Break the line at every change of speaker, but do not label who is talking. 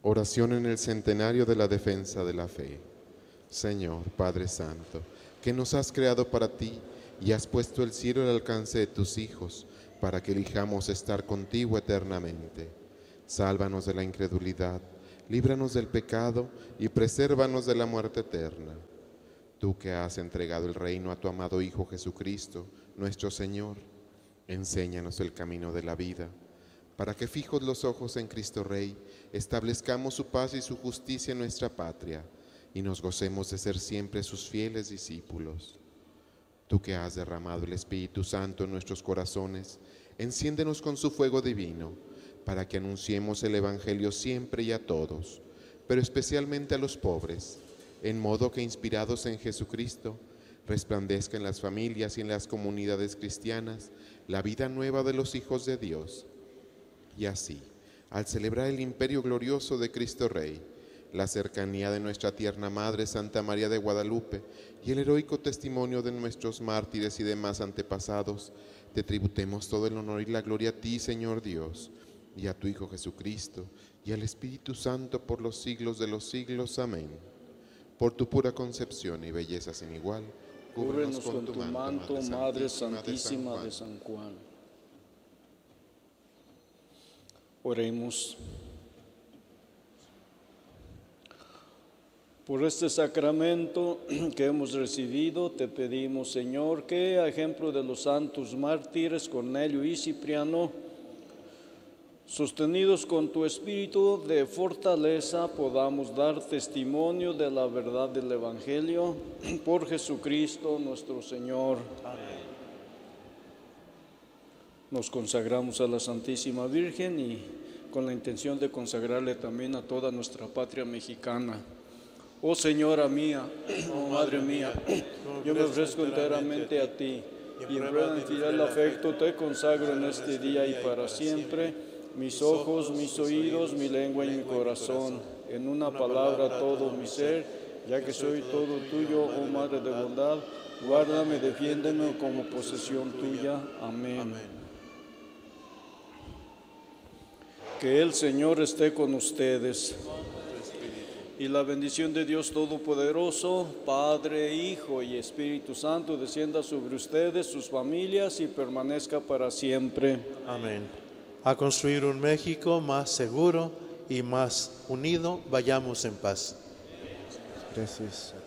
Oración en el centenario de la defensa de la fe. Señor, Padre Santo, que nos has creado para ti y has puesto el cielo al alcance de tus hijos, para que elijamos estar contigo eternamente. Sálvanos de la incredulidad, líbranos del pecado y presérvanos de la muerte eterna. Tú que has entregado el reino a tu amado Hijo Jesucristo, nuestro Señor, enséñanos el camino de la vida, para que fijos los ojos en Cristo Rey, establezcamos su paz y su justicia en nuestra patria, y nos gocemos de ser siempre sus fieles discípulos. Tú que has derramado el Espíritu Santo en nuestros corazones, enciéndenos con su fuego divino, para que anunciemos el Evangelio siempre y a todos, pero especialmente a los pobres, en modo que, inspirados en Jesucristo, resplandezca en las familias y en las comunidades cristianas la vida nueva de los hijos de Dios. Y así, al celebrar el imperio glorioso de Cristo Rey, la cercanía de nuestra tierna Madre Santa María de Guadalupe y el heroico testimonio de nuestros mártires y demás antepasados, te tributemos todo el honor y la gloria a ti, Señor Dios, y a tu Hijo Jesucristo, y al Espíritu Santo por los siglos de los siglos. Amén. Por tu pura concepción y belleza sin igual,
cúbrenos con tu manto, Madre Santísima de San Juan. Oremos. Por este sacramento que hemos recibido, te pedimos, Señor, que a ejemplo de los santos mártires Cornelio y Cipriano, sostenidos con tu espíritu de fortaleza, podamos dar testimonio de la verdad del Evangelio por Jesucristo nuestro Señor. Amén. Nos consagramos a la Santísima Virgen y con la intención de consagrarle también a toda nuestra patria mexicana. Oh Señora mía, oh Madre mía, yo me ofrezco enteramente a ti y en prueba de fiel afecto te consagro en este día y para siempre mis ojos, mis oídos, mi lengua y mi corazón, en una palabra todo mi ser, ya que soy todo tuyo, oh Madre de bondad, guárdame, defiéndeme como posesión tuya. Amén. Que el Señor esté con ustedes. Y la bendición de Dios Todopoderoso, Padre, Hijo y Espíritu Santo, descienda sobre ustedes, sus familias y permanezca para siempre.
Amén. A construir un México más seguro y más unido, vayamos en paz.
Gracias.